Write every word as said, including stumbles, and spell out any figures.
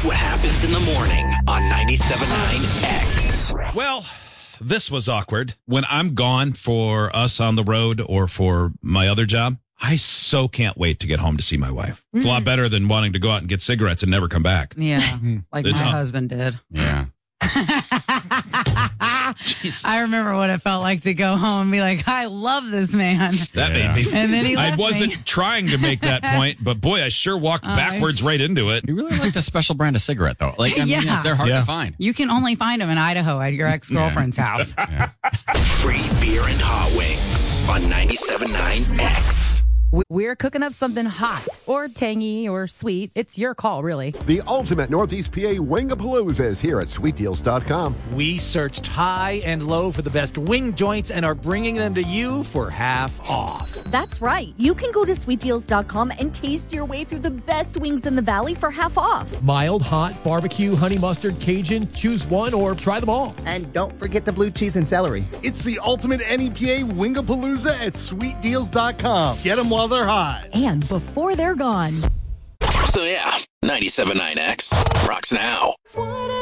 Here's what happens in the morning on ninety-seven point nine X. Well, this was awkward. When I'm gone for us on the road or for my other job, I so can't wait to get home to see my wife. It's mm. a lot better than wanting to go out and get cigarettes and never come back. Yeah, like It's my un- husband did. Yeah. I remember what it felt like to go home and be like, I love this man. That Yeah. made me. And then he I left wasn't me. trying to make that point, but boy, I sure walked Uh, backwards right into it. You really like the special brand of cigarette, though. Like, I mean, Yeah. they're hard Yeah. to find. You can only find him in Idaho at your ex-girlfriend's house. Yeah. Free beer and hot wings on ninety-seven point nine X. We're cooking up something hot or tangy or sweet. It's your call, really. The ultimate Northeast P A Wingapalooza is here at sweet deals dot com. We searched high and low for the best wing joints and are bringing them to you for half off. That's right. You can go to sweet deals dot com and taste your way through the best wings in the valley for half off. Mild, hot, barbecue, honey mustard, Cajun. Choose one or try them all. And don't forget the blue cheese and celery. It's the ultimate N E P A Wingapalooza at sweet deals dot com. Get them while they're hot. And before they're gone. So yeah, ninety-seven point nine X rocks now.